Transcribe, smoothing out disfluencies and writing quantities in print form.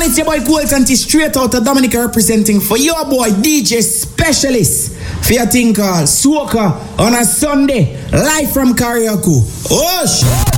it's your boy Colton T straight out of Dominica representing for your boy DJ Specialist for your thing called Soca on a Sunday live from Karaoke. Oh shit.